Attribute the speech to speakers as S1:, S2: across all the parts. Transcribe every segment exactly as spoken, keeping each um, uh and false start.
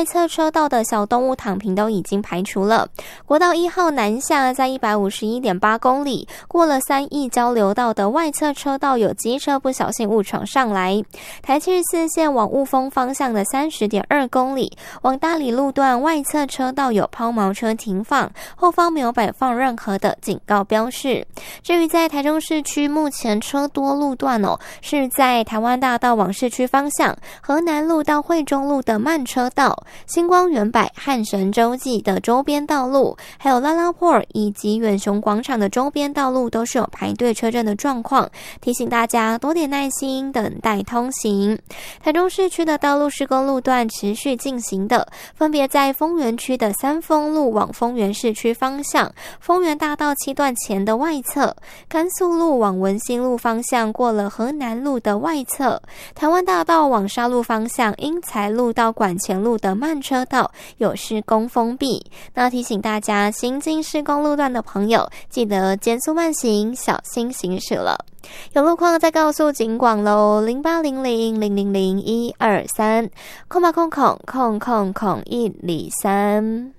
S1: 外侧车道的小动物躺平都已经排除了。国道一号南下在 一百五十一点八公里，过了三义交流道的外侧车道有机车不小心误闯上来。台七十四线往雾峰方向的 三十点二公里，往大里路段外侧车道有抛锚车停放，后方没有摆放任何的警告标示。至于在台中市区目前车多路段哦，是在台湾大道往市区方向，河南路到惠中路的慢车道，星光远百汉神洲际的周边道路，还有拉拉坡以及远雄广场的周边道路都是有排队车阵的状况，提醒大家多点耐心等待通行。台中市区的道路施工路段持续进行的，分别在丰原区的三丰路往丰原市区方向，丰原大道七段前的外侧，甘肃路往文心路方向过了河南路的外侧，台湾大道往沙路方向英才路到管前路的慢车道有施工封闭。那提醒大家行经施工路段的朋友，记得减速慢行，小心行驶了。有路况再告诉警广喽，零八零零零零零一二三空八空空空空空一里三。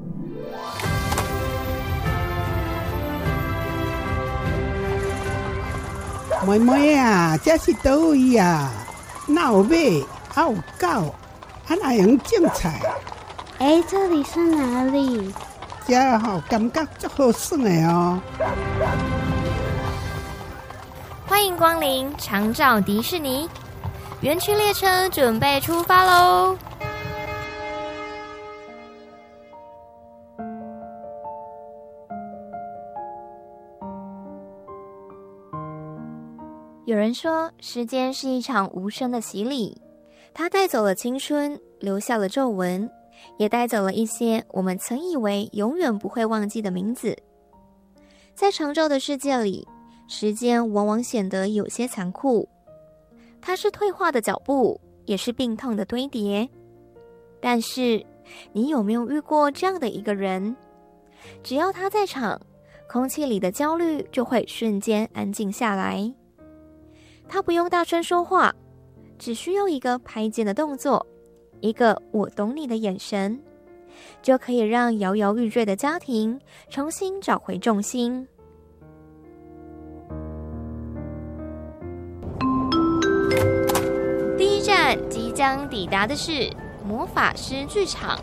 S2: 妹妹啊，这是倒位啊？哪有马，还有狗，还哪样种菜？
S3: 哎，这里是哪里？
S2: 这吼、哦、感觉足好耍的哦。
S1: 欢迎光临长照迪士尼，园区列车准备出发喽！有人说，时间是一场无声的洗礼，它带走了青春，留下了皱纹，也带走了一些我们曾以为永远不会忘记的名字。在长照的世界里，时间往往显得有些残酷，它是退化的脚步，也是病痛的堆叠。但是，你有没有遇过这样的一个人？只要他在场，空气里的焦虑就会瞬间安静下来。他不用大声说话，只需要一个拍肩的动作，一个我懂你的眼神，就可以让摇摇欲坠的家庭重新找回重心。第一站即将抵达的是魔法师剧场。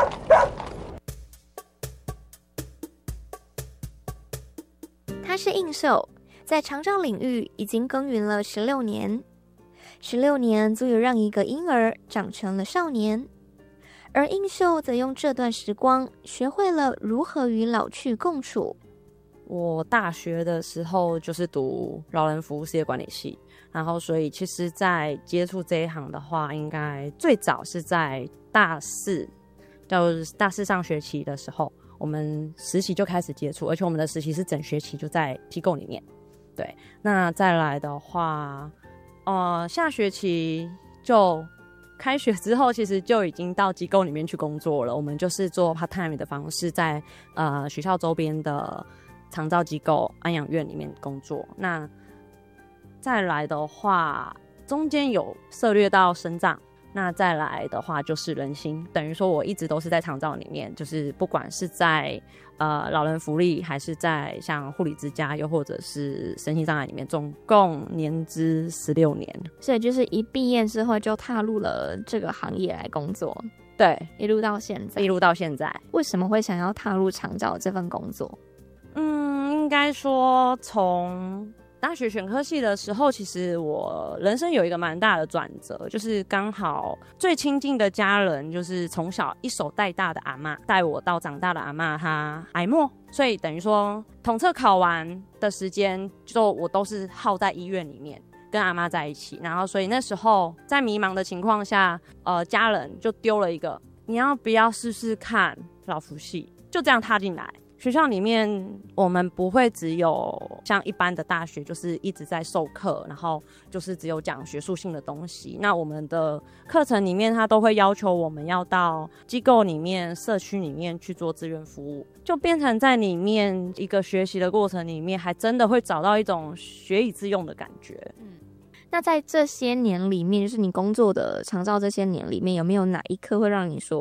S1: 他是应寿，在长照领域已经耕耘了十六年，十六年足以让一个婴儿长成了少年，而应寿则用这段时光学会了如何与老去共处。
S4: 我大学的时候就是读老人服务事业管理系，然后所以其实在接触这一行的话，应该最早是在大四，就是大四上学期的时候，我们实习就开始接触，而且我们的实习是整学期就在机构里面。对，那再来的话，呃，下学期就开学之后，其实就已经到机构里面去工作了。我们就是做 part time 的方式在，呃学校周边的长照机构、安养院里面工作。那再来的话，中间有涉略到身障。那再来的话就是人心，等于说我一直都是在长照里面，就是不管是在呃老人福利，还是在像护理之家，又或者是身心障碍里面，总共年资十六年。
S1: 所以就是一毕业之后就踏入了这个行业来工作。
S4: 对，
S1: 一路到现在。
S4: 一路到现在。
S1: 为什么会想要踏入长照这份工作？
S4: 嗯，应该说从大学选科系的时候，其实我人生有一个蛮大的转折，就是刚好最亲近的家人，就是从小一手带大的阿嬷，带我到长大的阿嬷她癌末，所以等于说统测考完的时间，就我都是耗在医院里面跟阿嬷在一起，然后所以那时候在迷茫的情况下，呃，家人就丢了一个，你要不要试试看老福系，就这样踏进来。学校里面我们不会只有像一般的大学就是一直在授课，然后就是只有讲学术性的东西，那我们的课程里面它都会要求我们要到机构里面社区里面去做志愿服务，就变成在里面一个学习的过程里面还真的会找到一种学以致用的感觉。
S1: 嗯，那在这些年里面，就是你工作的长照这些年里面，有没有哪一刻会让你说